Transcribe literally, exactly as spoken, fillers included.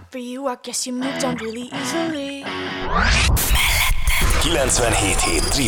for you, I guess you moved on really easily. kilencvenhét hét